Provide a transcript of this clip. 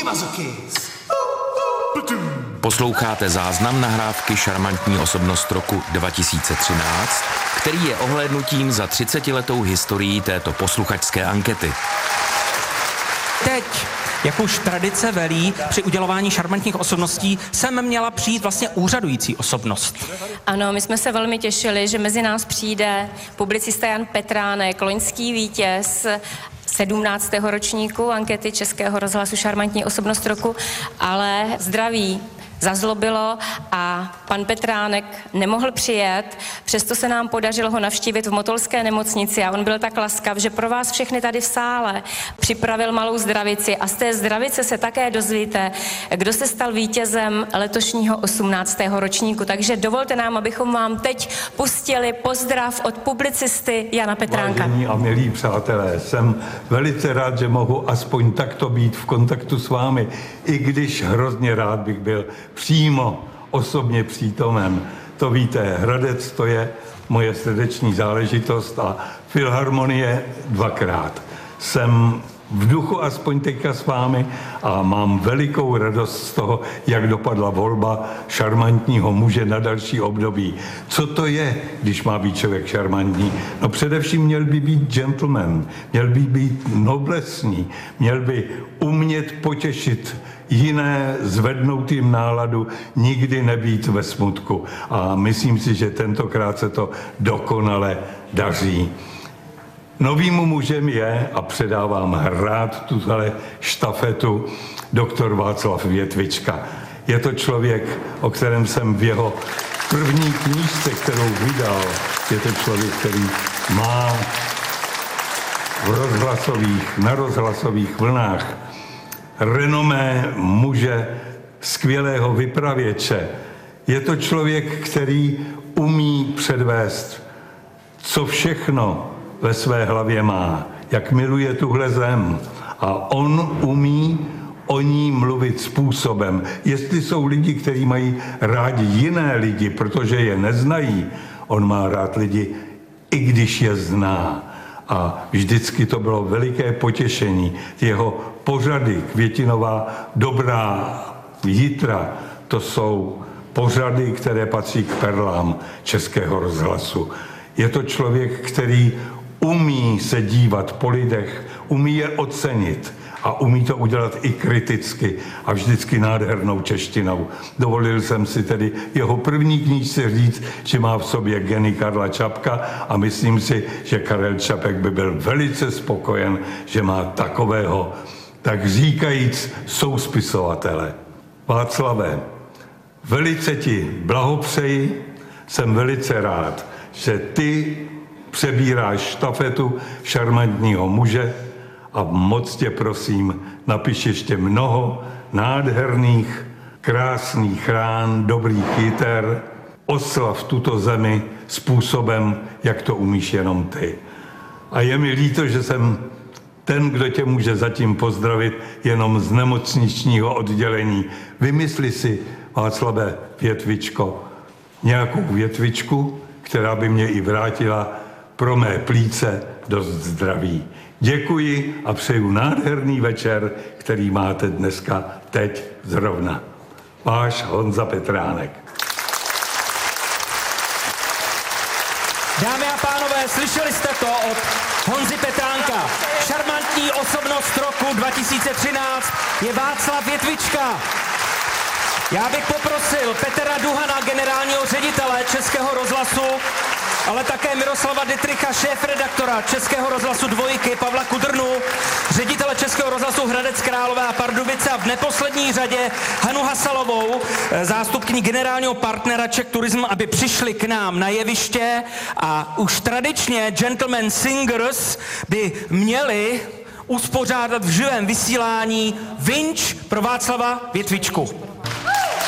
Mazokis. Posloucháte záznam nahrávky Šarmantní osobnost roku 2013, který je ohlédnutím za 30letou historií této posluchačské ankety. Teď, jak už tradice velí, při udělování šarmantních osobností jsem měla přijít vlastně úřadující osobnost. Ano, my jsme se velmi těšili, že mezi nás přijde publicista Jan Petránek, loňský vítěz 17. ročníku ankety Českého rozhlasu Šarmantní osobnost roku, ale zdraví zazlobilo a pan Petránek nemohl přijet, přesto se nám podařilo ho navštívit v Motolské nemocnici a on byl tak laskav, že pro vás všechny tady v sále připravil malou zdravici a z té zdravice se také dozvíte, kdo se stal vítězem letošního 18. ročníku. Takže dovolte nám, abychom vám teď pustili pozdrav od publicisty Jana Petránka. Vážení a milí přátelé, jsem velice rád, že mohu aspoň takto být v kontaktu s vámi, i když hrozně rád bych byl přímo osobně přítomen. To víte, Hradec to je moje srdeční záležitost a Filharmonie dvakrát. Jsem v duchu aspoň teďka s vámi a mám velikou radost z toho, jak dopadla volba šarmantního muže na další období. Co to je, když má být člověk šarmantní? No především měl by být gentleman, měl by být noblesní, měl by umět potěšit jiné, zvednout jim náladu, nikdy nebýt ve smutku. A myslím si, že tentokrát se to dokonale daří. Novým mužem je, a předávám rád tuhle štafetu, doktor Václav Větvička. Je to člověk, o kterém jsem v jeho první knížce, kterou vydal, je to člověk, který má na rozhlasových vlnách renomé muže, skvělého vypravěče. Je to člověk, který umí předvést, co všechno ve své hlavě má, jak miluje tuhle zem. A on umí o ní mluvit způsobem. Jestli jsou lidi, kteří mají rádi jiné lidi, protože je neznají, on má rád lidi, i když je zná. A vždycky to bylo veliké potěšení. Jeho pořady Květinová dobrá jitra, to jsou pořady, které patří k perlám Českého rozhlasu. Je to člověk, který umí se dívat po lidech, umí je ocenit a umí to udělat i kriticky a vždycky nádhernou češtinou. Dovolil jsem si tedy jeho první knížce říct, že má v sobě geny Karla Čapka a myslím si, že Karel Čapek by byl velice spokojen, že má takového, tak říkajíc, souspisovatele. Václave, velice ti blahopřeji, jsem velice rád, že ty přebíráš štafetu šarmantního muže a moc tě prosím, napiš ještě mnoho nádherných, krásných rán, dobrých jiter, oslav tuto zemi způsobem, jak to umíš jenom ty. A je mi líto, že jsem ten, kdo tě může zatím pozdravit jenom z nemocničního oddělení. Vymysli si, Václave Větvičko, nějakou větvičku, která by mě i vrátila pro mé plíce dost zdraví. Děkuji a přeju nádherný večer, který máte dneska teď zrovna. Váš Honza Petránek. Dámy a pánové, slyšeli jste to od Honzy Petránka. Šarmantní osobnost roku 2013 je Václav Větvička. Já bych poprosil Petra Duhana, generálního ředitele Českého rozhlasu, ale také Miroslava Dittricha, šéfredaktora Českého rozhlasu Dvojky, Pavla Kudrnu, ředitele Českého rozhlasu Hradec Králové a Pardubice a v neposlední řadě Hanu Hasalovou, zástupkyni generálního partnera Czech Tourism, aby přišli k nám na jeviště a už tradičně Gentleman Singers by měli uspořádat v živém vysílání vinč pro Václava Větvičku.